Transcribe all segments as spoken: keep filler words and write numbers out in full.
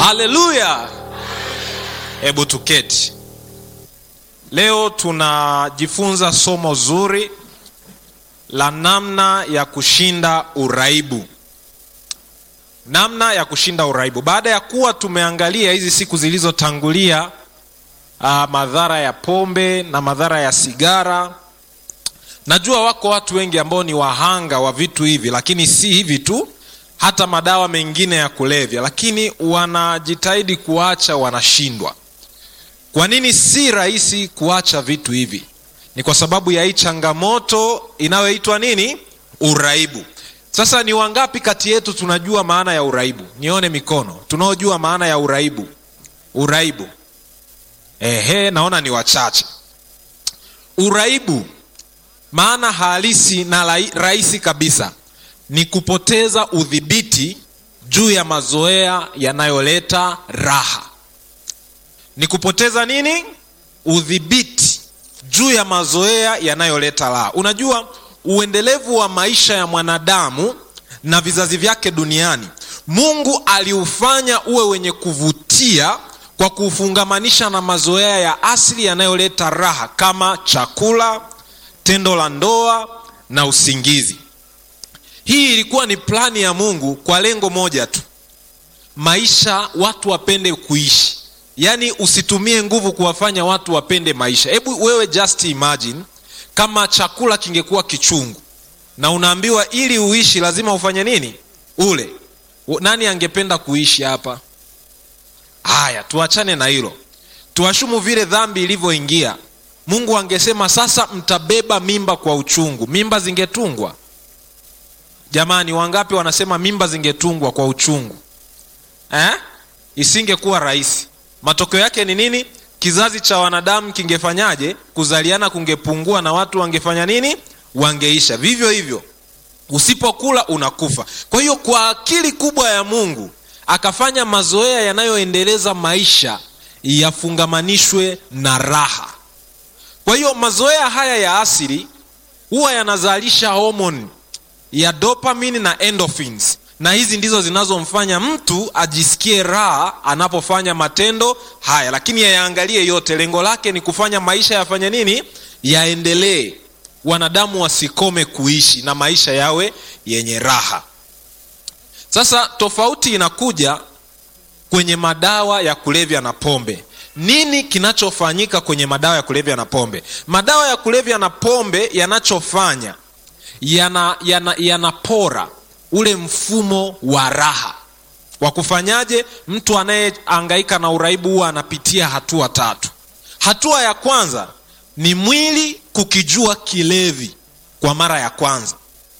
Haleluya. Hebu tuketi. Leo tunajifunza somo zuri la namna ya kushinda uraibu. Namna ya kushinda uraibu. Baada ya kuwa tumeangalia hizi siku zilizotangulia uh, madhara ya pombe na madhara ya sigara. Najua wako watu wengi ambao ni wahanga wa vitu hivi, lakini si hivi tu, hata madawa mengine ya kulevya, lakini wanajitahidi kuacha, wanashindwa. Kwa nini si rahisi kuacha vitu hivi? Ni kwa sababu ya hii changamoto inayoitwa nini? Uraibu. Sasa ni wangapi kati yetu tunajua maana ya uraibu? Nione mikono. Tunaojua maana ya uraibu. Uraibu. Ehe, naona ni wachache. Uraibu, maana halisi na rahisi kabisa, ni kupoteza udhibiti juu ya mazoea yanayoleta raha. Ni kupoteza nini? Udhibiti juu ya mazoea yanayoleta raha. Unajua uendelevu wa maisha ya mwanadamu na vizazi vyake duniani, Mungu aliufanya uwe wenye kuvutia kwa kufungamanisha na mazoea ya asili yanayoleta raha kama chakula, tendo la ndoa na usingizi. Hii ilikuwa ni plani ya Mungu kwa lengo moja tu. Maisha watu wapende kuishi. Yaani usitumie nguvu kuwafanya watu wapende maisha. Hebu wewe just imagine kama chakula kingekuwa kichungu na unaambiwa ili uishi lazima ufanye nini? Ule. Nani angependa kuishi hapa? Haya, tuachane na hilo. Tuashumu vile dhambi ilivyoingia. Mungu angesema sasa mtabeba mimba kwa uchungu. Mimba zingetungwa? Jamani, wangapi wanasema mimba zingetungwa kwa uchungu? Eh? Isingekuwa rahisi. Matokeo yake ni nini? Kizazi cha wanadamu kingefanyaje? Kuzaliana kungepungua na watu wangefanya nini? Wangeisha. Vivyo hivyo, usipokula unakufa. Kwa hiyo kwa akili kubwa ya Mungu akafanya mazoea yanayoendeleza maisha yafungamanishwe na raha. Kwa hiyo mazoea haya ya asili huwa yanazalisha homoni ya dopamine na endorphins, na hizi ndizo zinazomfanya mtu ajisikie raha anapofanya matendo haya. Lakini yaangalie yote, lengo lake ni kufanya maisha yafanye nini? Yaendelee. Wanadamu wasikome kuishi na maisha yawe yenye raha. Sasa tofauti inakuja kwenye madawa ya kulevya na pombe. Nini kinachofanyika kwenye madawa ya kulevya na pombe? Madawa ya kulevya na pombe yanachofanya yana yana yanapora ule mfumo wa raha. Wa kufanyaje? Mtu anayehangaika na uraibu huwa anapitia hatua tatu. Hatua ya kwanza ni mwili kukijua kilevi kwa mara ya kwanza.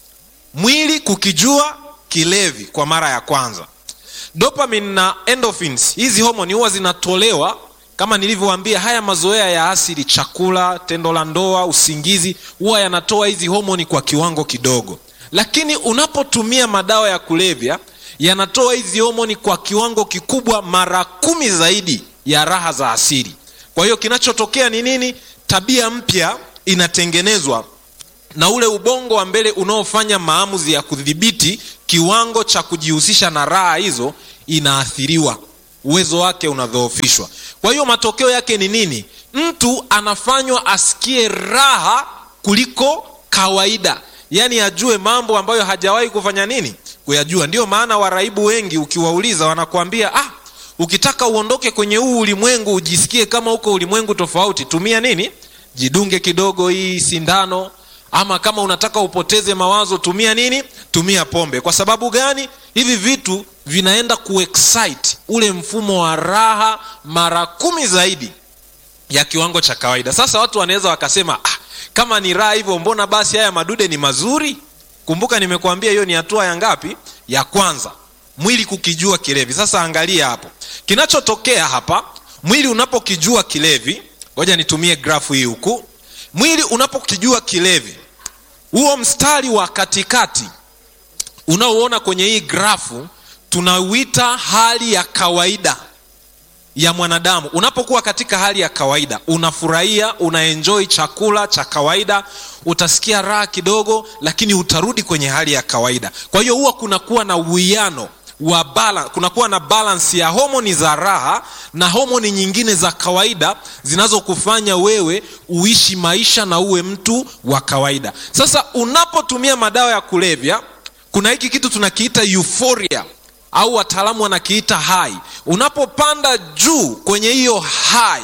Mwili kukijua kilevi kwa mara ya kwanza. Dopamine na endorphins, hizi homoni huwa zinatolewa kama nilivyowaambia. Haya mazoea ya asili, chakula, tendo la ndoa, usingizi, huwa yanatoa hizi homoni kwa kiwango kidogo. Lakini unapotumia madawa ya kulevya, yanatoa hizi homoni kwa kiwango kikubwa, mara kumi zaidi ya raha za asili. Kwa hiyo kinachotokea ni nini? Tabia mpya inatengenezwa na ule ubongo wa mbele unaofanya maamuzi ya kudhibiti kiwango cha kujihusisha na raha hizo inaathiriwa. Uwezo wake unadhoofishwa. Kwa hiyo matokeo yake ni nini? Mtu anafanywa asikie raha kuliko kawaida. Yaani ajue mambo ambayo hajawahi kufanya nini? Kuyajua. Ndio maana waraibu wengi ukiwauliza wanakuambia, ah, ukitaka uondoke kwenye huu ulimwengu ujisikie kama uko ulimwengu tofauti, tumia nini? Jidunge kidogo hii sindano. Ama kama unataka upoteze mawazo, tumia nini? Tumia pombe. Kwa sababu gani? Hivi vitu vinaenda kuexcite ule mfumo wa raha mara kumi zaidi ya kiwango cha kawaida. Sasa watu wanaweza wakasema, ah, kama ni raha hivyo, mbona basi haya madude ni mazuri? Kumbuka nimekuambia hiyo ni hatua ya ngapi? Ya kwanza. Mwili kukijua kilevi. Sasa angalia hapo. Kinachotokea hapa, mwili unapokijua kilevi, ngoja nitumie grafu hii huku. Mwili unapokijua kilevi, huo mstari wa katikati unaoona kwenye hii grafu tunauita hali ya kawaida ya mwanadamu. Unapokuwa katika hali ya kawaida, unafurahia, unaenjoy chakula cha kawaida, utasikia raha kidogo, lakini utarudi kwenye hali ya kawaida. Kwa hiyo huwa kunakuwa na uwiano wa balance, kunakuwa na balance ya homoni za raha na homoni nyingine za kawaida zinazokufanya wewe uishi maisha na uwe mtu wa kawaida. Sasa unapotumia madawa ya kulevya, kuna hiki kitu tunakiita euphoria au wataalamu wanakiita high. Unapopanda juu kwenye hiyo high,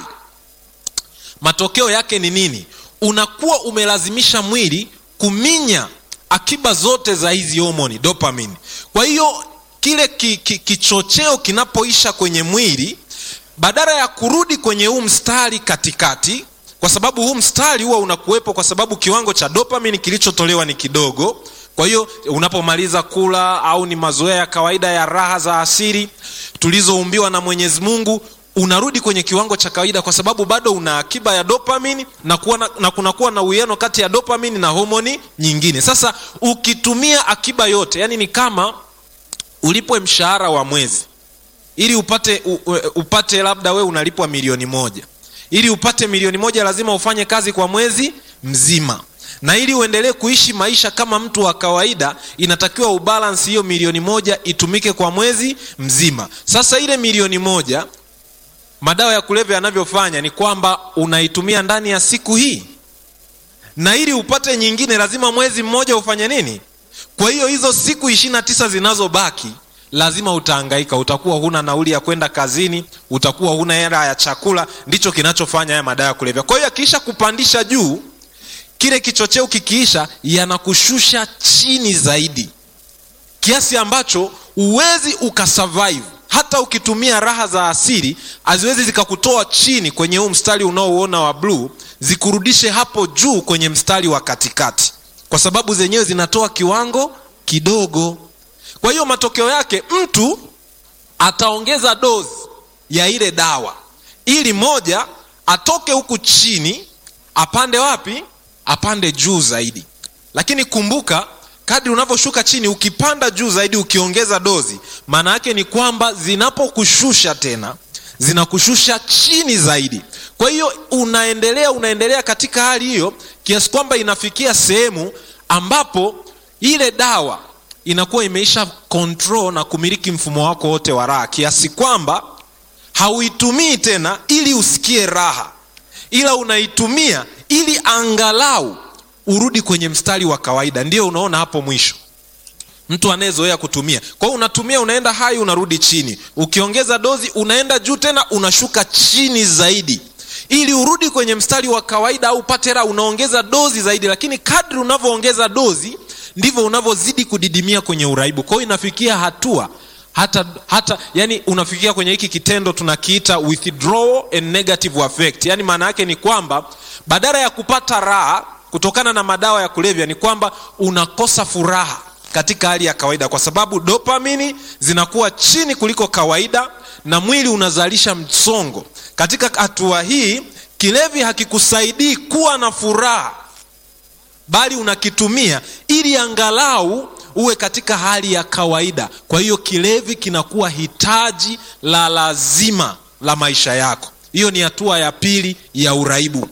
matokeo yake ni nini? Unakuwa umelazimisha mwili kuminya akiba zote za hizi homoni dopamine. Kwa hiyo kile ki, ki, kichocheo kinapoisha kwenye mwili, badala ya kurudi kwenye huu mstari katikati, kwa sababu huu mstari huwa unakuwepo kwa sababu kiwango cha dopamine kilichotolewa ni kidogo. Kwa hiyo unapomaliza kula au ni mazoea ya kawaida ya raha za asili tulizoumbiwa na Mwenyezi Mungu, unarudi kwenye kiwango cha kawaida kwa sababu bado una akiba ya dopamine na, na, na kunakuwa na uwiano kati ya dopamine na homoni nyingine. Sasa ukitumia akiba yote, yani ni kama ulipwe mshahara wa mwezi ili upate u, upate labda we unalipwa milioni moja. Ili upate milioni moja lazima ufanye kazi kwa mwezi mzima. Na ili uendelee kuishi maisha kama mtu wa kawaida, inatakiwa ubalance hiyo milioni moja itumike kwa mwezi mzima. Sasa ile milioni moja, madawa ya kulevya yanavyofanya ni kwamba unaitumia ndani ya siku hii, na ili upate nyingine lazima mwezi mmoja ufanye nini? Kwa hiyo hizo siku ishirini na tisa zinazobaki lazima utahangaika, utakuwa huna nauli ya kwenda kazini, utakuwa huna hela ya chakula. Ndicho kinachofanya haya madawa ya kulevya. Kwa hiyo kisha kupandisha juu, kile kichocheo kikiisha yanakushusha chini zaidi, kiasi ambacho uwezi ukasurvive. Hata ukitumia raha za asili haziwezi zikakutoa chini kwenye huu mstari unaoona wa blue zikurudishe hapo juu kwenye mstari wa katikati, kwa sababu zenyewe zinatoa kiwango kidogo. Kwa hiyo matokeo yake mtu ataongeza dozi ya ile dawa ili moja atoke huku chini apande wapi? Apande juu zaidi. Lakini kumbuka, kadri unavyoshuka chini, ukipanda juu zaidi ukiongeza dozi, maana yake ni kwamba zinapokushusha tena zinakushusha chini zaidi. Kwa hiyo unaendelea unaendelea katika hali hiyo kiasi kwamba inafikia sehemu ambapo ile dawa inakuwa imeisha control na kumiliki mfumo wako wote wa raha, kiasi kwamba hauitumii tena ili usikie raha, ila unaitumia ili angalau urudi kwenye mstari wa kawaida. Ndio unaona hapo mwisho mtu anayezoea kutumia. Kwa hiyo unatumia, unaenda hai, unarudi chini, ukiongeza dozi unaenda juu tena, unashuka chini zaidi ili urudi kwenye mstari wa kawaida au upate raha, unaongeza dozi zaidi. Lakini kadri unavyoongeza dozi ndivyo unavyozidi kudidimia kwenye uraibu. Kwa hiyo inafikia hatua hata hata yani unafikia kwenye hiki kitendo tunakiita withdrawal and negative affect. Yani maana yake ni kwamba badala ya kupata raha kutokana na madawa ya kulevya, ni kwamba unakosa furaha katika hali ya kawaida, kwa sababu dopamine zinakuwa chini kuliko kawaida na mwili unazalisha msongo. Katika hatua hii kilevi hakikusaidii kuwa na furaha, bali unakitumia ili angalau uwe katika hali ya kawaida. Kwa hiyo kilevi kinakuwa hitaji la lazima la maisha yako. Hiyo ni hatua ya pili ya uraibu.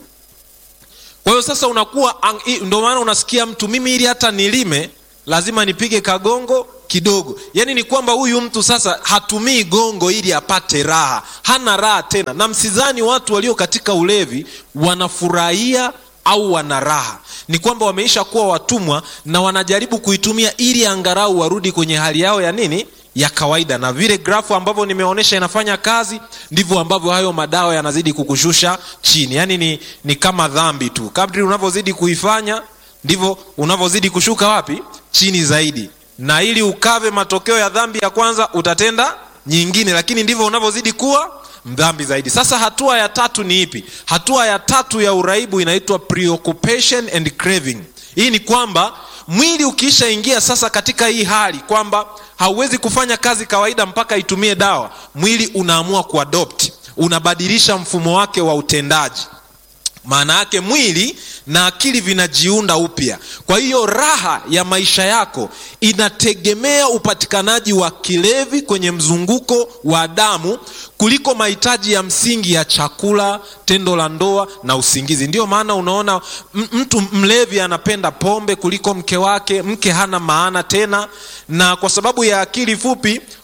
Kwa hiyo sasa unakuwa, ndio maana unasikia mtu, mimi ili hata nilime lazima nipige kagongo kidogo. Yani ni kwamba huyu mtu sasa hatumii gongo ili apate raha, hana raha tena. Na msizani watu walio katika ulevi wanafurahia au wana raha, ni kwamba wameisha kuwa watumwa na wanajaribu kuitumia ili angalau warudi kwenye hali yao ya nini, ya kawaida. Na vile grafu ambavyo nimeonyesha inafanya kazi, ndivyo ambavyo hayo madawa yanazidi kukushusha chini. Yani ni, ni kama dhambi tu, kadri unavyozidi kuifanya ndivyo unavyozidi kushuka wapi? Chini zaidi. Na ili ukave matokeo ya dhambi ya kwanza utatenda nyingine, lakini ndivyo unavyozidi kuwa mdhambi zaidi. Sasa hatua ya tatu ni ipi? Hatua ya tatu ya uraibu inaitwa preoccupation and craving. Hii ni kwamba mwili ukiisha ingia sasa katika hii hali kwamba hauwezi kufanya kazi kawaida mpaka itumie dawa, mwili unaamua kuadopt, unabadilisha mfumo wake wa utendaji. Maana yake mwili na akili vinajiunda upya. Kwa hiyo raha ya maisha yako inategemea upatikanaji wa kilevi kwenye mzunguko wa damu kuliko mahitaji ya msingi ya chakula, tendo la ndoa na usingizi. Ndio maana unaona mtu mlevi anapenda pombe kuliko mke wake, mke hana maana tena, na kwa sababu ya akili fupi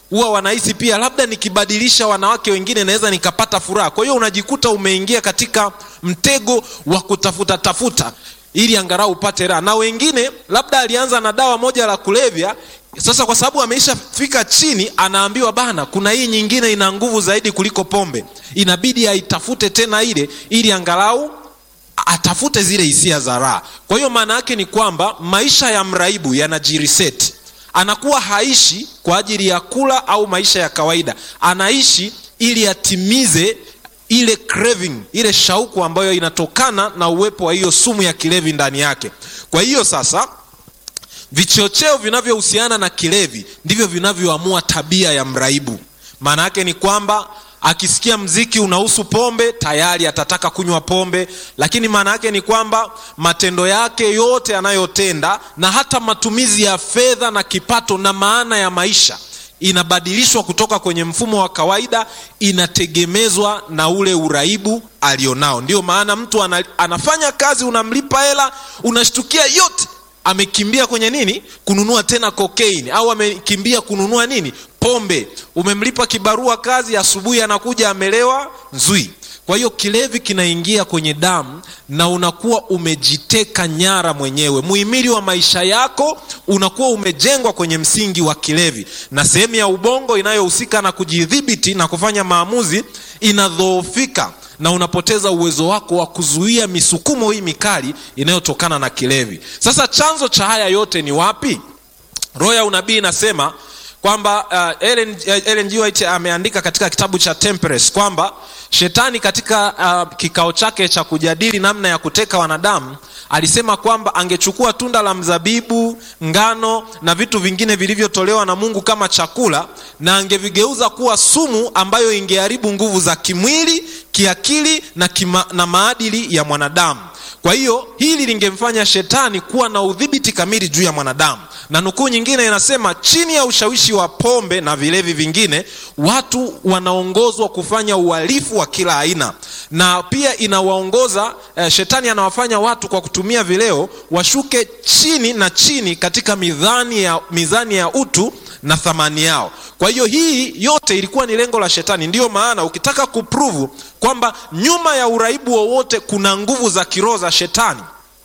huwa wanahisi pia labda nikibadilisha wanawake wengine naweza nikapata furaha. Kwa hiyo unajikuta umeingia katika mtego wa kutafuta tafuta ili angalau upate raha. Na wengine labda alianza na dawa moja la kulevya, sasa kwa sababu ameisha fika chini anaambiwa bana kuna hii nyingine ina nguvu zaidi kuliko pombe, inabidi aitafute tena ile ili angalau atafute zile hisia za raha. Kwa hiyo maana yake ni kwamba maisha ya mraibu yanajireset. Anakuwa haishi kwa ajili ya kula au maisha ya kawaida, anaishi ili atimize ile craving, ile shauku ambayo inatokana na uwepo wa hiyo sumu ya kilevi ndani yake. Kwa hiyo sasa vichocheo vinavyohusiana na kilevi ndivyo vinavyoamua tabia ya mraibu. Maana yake ni kwamba akisikia mziki unahusu pombe tayari atataka kunywa pombe, lakini maana yake ni kwamba matendo yake yote anayotenda na hata matumizi ya fedha na kipato na maana ya maisha inabadilishwa kutoka kwenye mfumo wa kawaida, inategemezwa na ule uraibu alionao. Ndio maana mtu anafanya kazi, unamlipa hela, unashtukia yote amekimbia kwenye nini? Kununua tena cocaine, au amekimbia kununua nini? Pombe. Umemlipa kibarua kazi, asubuhi anakuja amelewa nzui. Kwa hiyo kilevi kinaingia kwenye damu na unakuwa umejiteka nyara mwenyewe. Muhimili wa maisha yako unakuwa umejengwa kwenye msingi wa kilevi, na sehemu ya ubongo inayohusika na kujidhibiti na kufanya maamuzi inadhoofika, na unapoteza uwezo wako wa kuzuia misukumo hii mikali inayotokana na kilevi. Sasa chanzo cha haya yote ni wapi? Roho ya unabii inasema kwamba uh, Ellen, uh, Ellen G. White ameandika katika kitabu cha Temperance kwamba shetani katika uh, kikao chake cha kujadili namna ya kuteka wanadamu alisema kwamba angechukua tunda la mzabibu, ngano na vitu vingine vilivyotolewa na Mungu kama chakula na angevigeuza kuwa sumu ambayo ingeharibu nguvu za kimwili, kiakili na, kima, na maadili ya mwanadamu. Kwa hiyo hili lingemfanya shetani kuwa na udhibiti kamili juu ya mwanadamu. Na nukuu nyingine inasema chini ya ushawishi wa pombe na vilevi vingine watu wanaongozwa kufanya uhalifu wa kila aina. Na pia inawaongoza eh, shetani anawafanya watu kwa kutumia vileo washuke chini na chini katika mizani ya, mizani ya utu na thamani yao. Kwa hiyo hii yote ilikuwa ni lengo la shetani. Ndiyo maana ukitaka kuprove kwamba nyuma ya uraibu wowote kuna nguvu za kiroho za shetani,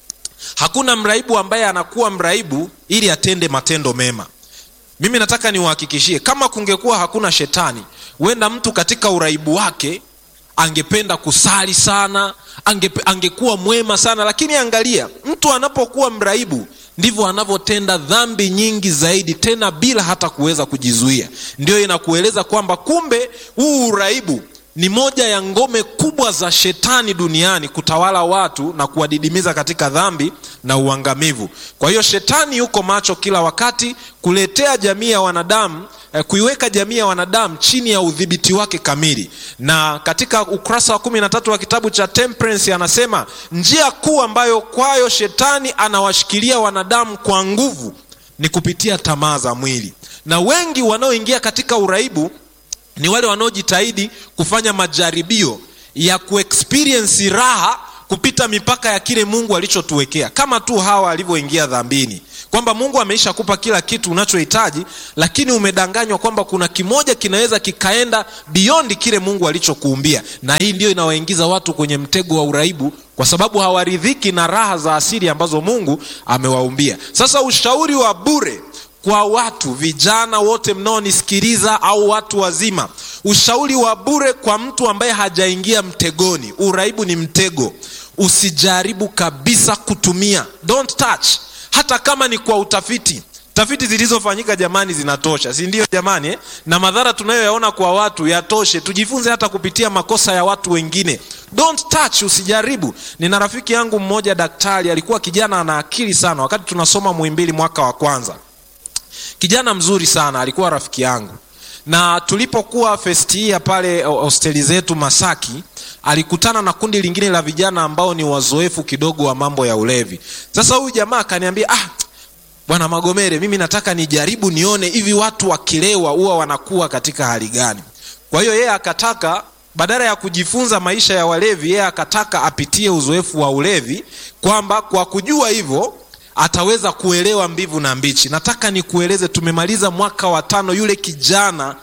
hakuna mraibu ambaye anakuwa mraibu ili atende matendo mema. Mimi nataka niwahakikishie kama kungekuwa hakuna shetani, huenda mtu katika uraibu wake angependa kusali sana, ange, angekuwa mwema sana. Lakini angalia, mtu anapokuwa mraibu ndivyo anavyotenda dhambi nyingi zaidi, tena bila hata kuweza kujizuia. Ndio inakueleza kwamba kumbe huu uraibu ni moja ya ngome kubwa za shetani duniani kutawala watu na kuwadidimiza katika dhambi na uangamivu. Kwa hiyo shetani yuko macho kila wakati kuletea jamii ya wanadamu, eh, kuiweka jamii ya wanadamu chini ya udhibiti wake kamili. Na katika ukurasa wa kumi na tatu wa kitabu cha Temperance anasema njia kuu ambayo kwayo shetani anawashikilia wanadamu kwa nguvu ni kupitia tamaa za mwili. Na wengi wanaoingia katika uraibu ni wale wanaojitahidi kufanya majaribio ya kuexperience raha kupita mipaka ya kile Mungu alichotuwekea. Kama tu Hawa alivyoingia dhambini, kwamba Mungu ameisha kupa kila kitu unachohitaji, lakini umedanganywa kwamba kuna kimoja kinaweza kikaenda beyond kile Mungu alichokuumbia. Na hii ndio inawaingiza watu kwenye mtego wa uraibu, kwa sababu hawaridhiki na raha za asili ambazo Mungu amewaumbia. Sasa ushauri wa bure kwa watu vijana wote mnaonisikiliza au watu wazima, ushauri wa bure kwa mtu ambaye hajaingia mtegoni. Uraibu ni mtego, usijaribu kabisa kutumia, don't touch. Hata kama ni kwa utafiti, tafiti zilizofanyika jamani zinatosha, si ndio jamani eh? Na madhara tunayoyaona kwa watu yatoshe, tujifunze hata kupitia makosa ya watu wengine. Don't touch, usijaribu. Nina rafiki yangu mmoja daktari, alikuwa kijana ana akili sana wakati tunasoma Muhimbili mwaka wa kwanza. Kijana mzuri sana, alikuwa rafiki yangu. Na tulipokuwa first year pale hosteli zetu Masaki, alikutana na kundi lingine la vijana ambao ni wazoefu kidogo wa mambo ya ulevi. Sasa huyu jamaa akaniambia, ah Bwana Magomere, mimi nataka nijaribu nione hivi watu wakilewa huwa wanakuwa katika hali gani. Kwa hiyo yeye akataka badala ya kujifunza maisha ya walevi, yeye akataka apitie uzoefu wa ulevi, kwamba kwa kujua hivyo ataweza kuelewa mbivu na mbichi. Nataka nikueleze, tumemaliza mwaka wa tano, yule kijana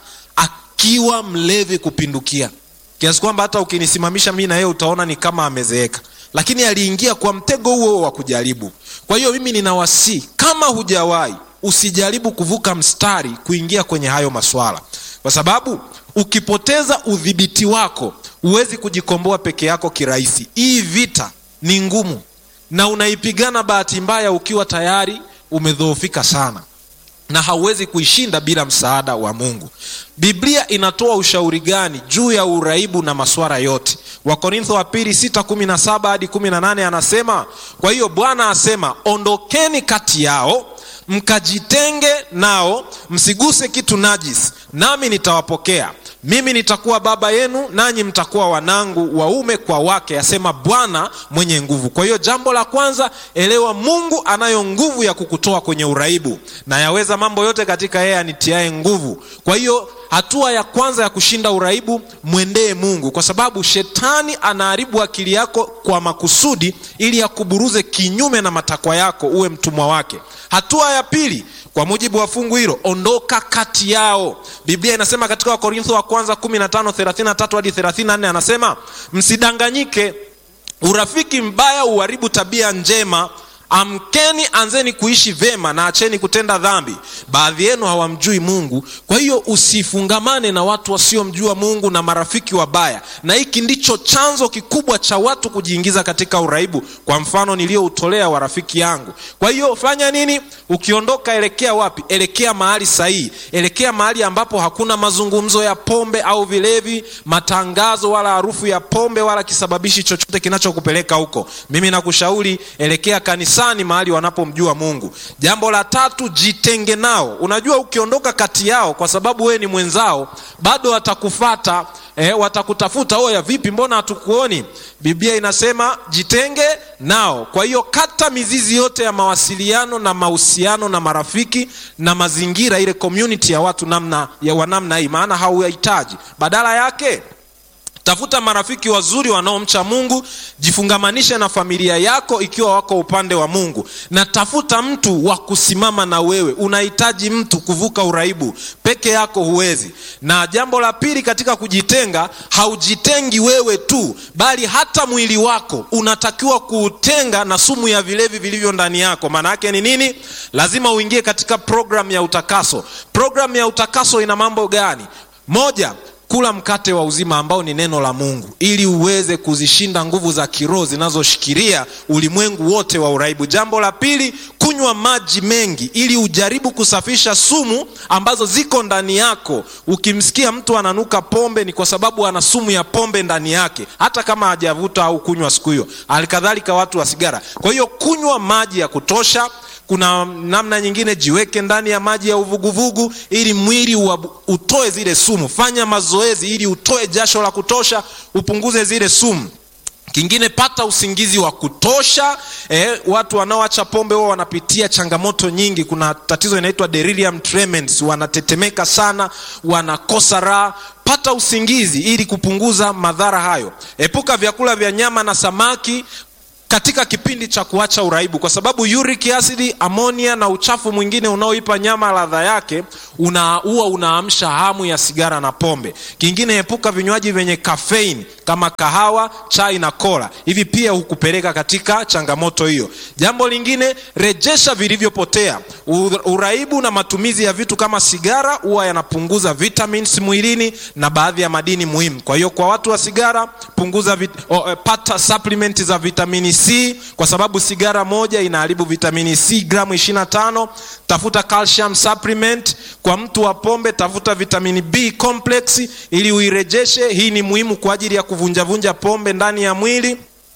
akiwa mlevi kupindukia, kiasi kwamba hata ukinisimamisha mimi na yeye utaona ni kama amezeeka, lakini aliingia kwa mtego huo wa kujaribu. Kwa hiyo mimi ninawasihi, kama hujawahi, usijaribu kuvuka mstari kuingia kwenye hayo maswala, kwa sababu ukipoteza udhibiti wako huwezi kujikomboa peke yako kirahisi. Hii vita ni ngumu na unaipigana bahati mbaya ukiwa tayari umedhoofika sana, na hauwezi kuishinda bila msaada wa Mungu. Biblia inatoa ushauri gani juu ya uraibu na maswara yote? Wakorintho wa pili sita kumi na saba hadi kumi na nane anasema, kwa hiyo Bwana asema, ondokeni kati yao, mkajitenge nao, msiguse kitu najisi, nami nitawapokea. Mimi nitakuwa baba yenu, nanyi mtakuwa wanangu waume kwa wake, asema Bwana mwenye nguvu. Kwa hiyo jambo la kwanza, elewa Mungu anayo nguvu ya kukutoa kwenye uraibu, na yaweza mambo yote katika yeye anitiaye nguvu. Kwa hiyo hatua ya kwanza ya kushinda uraibu, mwendee Mungu, kwa sababu shetani anaharibu akili yako kwa makusudi ili akuburuze kinyume na matakwa yako, uwe mtumwa wake. Hatua ya pili, kwa mujibu wa fungu hilo, ondoka kati yao. Biblia inasema katika Wakorintho wa kwanza kumi na tano thelathini na tatu hadi thelathini na nne, anasema msidanganyike, urafiki mbaya uharibu tabia njema. Amkeni, anzeni kuishi vema na acheni kutenda dhambi. Baadhi yenu hawamjui Mungu. Kwa hiyo usifungamane na watu wasiomjua Mungu na marafiki wabaya, na hiki ndicho chanzo kikubwa cha watu kujiingiza katika uraibu. Kwa mfano nilioutolea wa rafiki yangu. Kwa hiyo fanya nini? Ukiondoka, elekea wapi? Elekea mahali sahihi. Elekea mahali ambapo hakuna mazungumzo ya pombe au vilevi, matangazo wala harufu ya pombe wala kisababishi chochote kinachokupeleka huko. Mimi nakushauri elekea kanisa ni mahali wanapomjua Mungu. Jambo la tatu, jitenge nao. Unajua ukiondoka kati yao, kwa sababu wewe ni mwenzao, bado watakufuata, eh, watakutafuta, oya vipi, mbona hatukuoni? Biblia inasema jitenge nao. Kwa hiyo kata mizizi yote ya mawasiliano na mahusiano na marafiki na mazingira, ile community ya watu namna ya wanamna hii, maana hauhitaji. Badala yake tafuta marafiki wazuri wanaomcha Mungu, jifungamanishe na familia yako ikiwa wako upande wa Mungu, na tafuta mtu wa kusimama na wewe. Unahitaji mtu kuvuka uraibu, peke yako huwezi. Na jambo la pili katika kujitenga, haujitengi wewe tu, bali hata mwili wako unatakiwa kuutenga na sumu ya vilevi vilivyo ndani yako. Maana yake ni nini? Lazima uingie katika program ya utakaso. Program ya utakaso ina mambo gani? Moja, kula mkate wa uzima ambao ni neno la Mungu, ili uweze kuzishinda nguvu za kiroho zinazoshikilia ulimwengu wote wa uraibu. Jambo la pili, kunywa maji mengi ili ujaribu kusafisha sumu ambazo ziko ndani yako. Ukimsikia mtu ananuka pombe, ni kwa sababu ana sumu ya pombe ndani yake, hata kama hajavuta au kunywa siku hiyo. Alikadhalika watu wa sigara. Kwa hiyo kunywa maji ya kutosha. Kuna namna nyingine, jiweke ndani ya maji ya uvuguvugu ili mwili utoe zile sumu. Fanya mazoezi ili utoe jasho la kutosha, upunguze zile sumu. Kingine, pata usingizi wa kutosha. Eh, watu wanaoacha pombe wao wanapitia changamoto nyingi. Kuna tatizo inaitwa delirium tremens, wanatetemeka sana, wanakosa raha. Pata usingizi ili kupunguza madhara hayo. Epuka vyakula vya nyama na samaki katika kipindi cha kuacha uraibu, kwa sababu uric acid, ammonia na uchafu mwingine unaoipa nyama ladha yake unaua, unaamsha hamu ya sigara na pombe. Kingine, epuka vinywaji vyenye caffeine kama kahawa, chai na cola. Hivi pia hukupeleka katika changamoto hiyo. Jambo lingine, rejesha vilivyopotea. Uraibu na matumizi ya vitu kama sigara huwa yanapunguza vitamins mwilini na baadhi ya madini muhimu. Kwa hiyo kwa watu wa sigara, punguza vit, oh, pata supplement za vitamini C, kwa sababu sigara moja inaharibu vitamini C gramu ishirini na tano. Tafuta calcium supplement. Kwa mtu wa pombe, tafuta vitamini B complex ili uirejeshe. Hii ni muhimu kwa ajili ya kuvunja vunja pombe ndani ya mwili.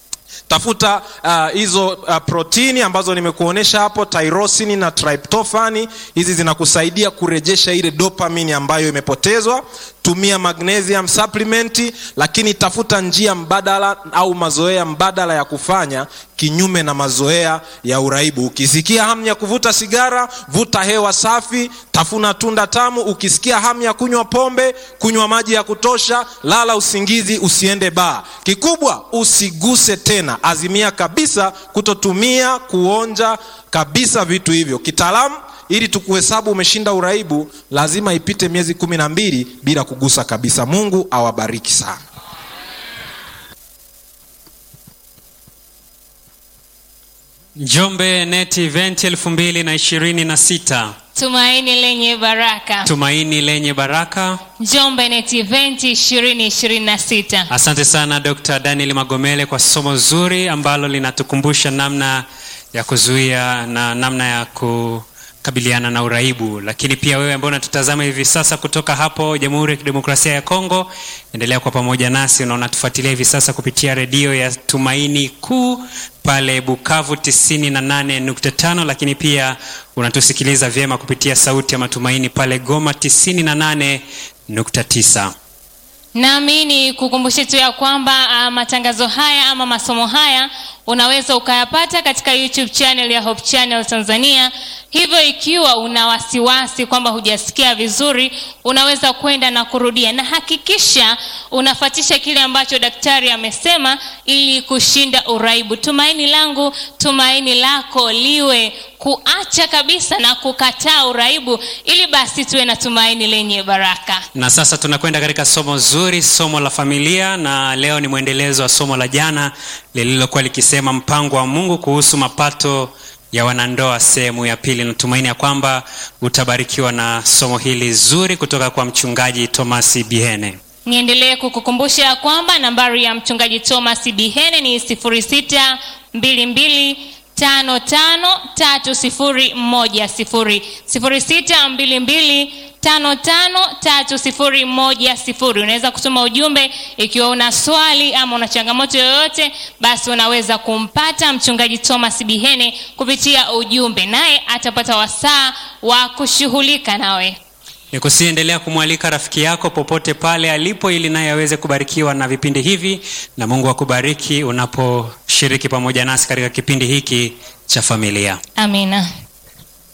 Tafuta hizo uh, uh, protini ambazo nimekuonesha hapo, tyrosine na tryptophan. Hizi zinakusaidia kurejesha ile dopamine ambayo imepotezwa. tumia magnesium supplement, lakini tafuta njia mbadala au mazoea mbadala ya kufanya kinyume na mazoea ya uraibu. Ukisikia hamu ya kuvuta sigara, vuta hewa safi, tafuna tunda tamu. Ukisikia hamu ya kunywa pombe, kunywa maji ya kutosha, lala usingizi, usiende baa. Kikubwa usiguse tena, azimia kabisa kutotumia, kuonja kabisa vitu hivyo. Kitaalamu, ili tukuhesabu umeshinda uraibu, lazima ipite miezi kumi na mbili bila kugusa kabisa. Mungu awabariki sana. Njombe Net Event elfu mbili na ishirini na sita. Tumaini lenye baraka. Tumaini lenye baraka. Njombe Net Event ishirini ishirini na sita. Asante sana Doctor Daniel Magomele kwa somo zuri ambalo linatukumbusha namna ya kuzuia na namna ya kukabiliana na uraibu. Lakini pia wewe ambao unatutazama hivi sasa kutoka hapo Jamhuri ya Kidemokrasia ya Kongo, endelea kwa pamoja nasi. Unaona tufuatilia hivi sasa kupitia redio ya Tumaini Kuu pale Bukavu tisini na nane nukta tano, lakini pia unatusikiliza vyema kupitia Sauti ya Matumaini pale Goma tisini na nane nukta tisa. Naamini kukumbusha tu ya kwamba uh, matangazo haya ama masomo haya unaweza ukayapata katika YouTube channel ya Hope Channel Tanzania. Hivyo ikiwa una wasiwasi kwamba hujasikia vizuri, unaweza kwenda na kurudia, na hakikisha unafuatisha kile ambacho daktari amesema ili kushinda uraibu. Tumaini langu, tumaini lako liwe kuacha kabisa na kukataa uraibu, ili basi tuwe na tumaini lenye baraka. Na sasa tunakwenda katika somo zuri, somo la familia, na leo ni mwendelezo wa somo la jana lililokuwa likisema mpango wa Mungu kuhusu mapato ya wanandoa sehemu ya pili. Natumaini ya kwamba utabarikiwa na somo hili zuri kutoka kwa mchungaji Thomas Bihene. Niendelee kukukumbusha kwamba nambari ya mchungaji Thomas Bihene ni sifuri sita mbili mbili tano tano tatu sifuri moja sifuri, sifuri sita mbili mbili tano tano tatu sifuri moja sifuri. Unaweza kutuma ujumbe ikiwa una swali ama una changamoto yoyote, basi unaweza kumpata mchungaji Thomas Bihene kupitia ujumbe, naye atapata wasaa wa kushughulika nawe. Nikusiendelea kumwalika rafiki yako popote pale alipo, ili naye aweze kubarikiwa na vipindi hivi, na Mungu akubariki unaposhiriki pamoja nasi katika kipindi hiki cha familia. Amina.